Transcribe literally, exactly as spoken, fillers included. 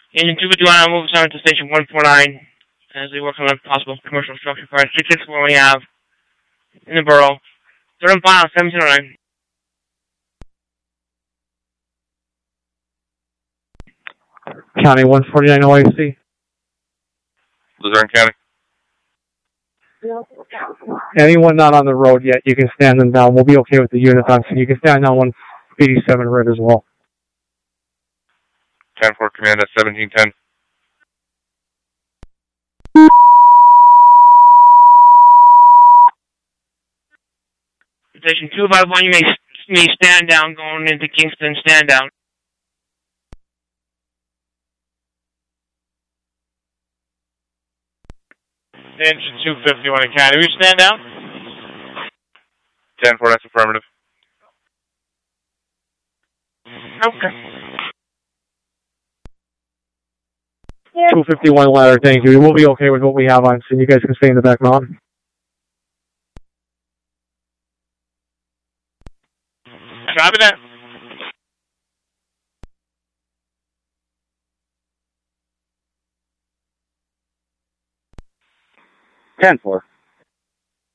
Engine two fifty-one, I'll move assignment to station one forty-nine as we work on a possible commercial structure for six sixty-four we have in the borough. Third and final, seventeen oh nine. County one forty-nine O I C. Luzerne County. Anyone not on the road yet, you can stand them down. We'll be okay with the unit on scene. You can stand down one eighty-seven red as well. ten four command at seventeen ten. Station two five one, you may, may stand down going into Kingston, stand down. Engine two fifty-one in County, will you stand down? ten four, that's affirmative. Okay. two fifty-one ladder, thank you. We'll be okay with what we have on scene. You guys can stay in the back mountain. Copy that. ten four.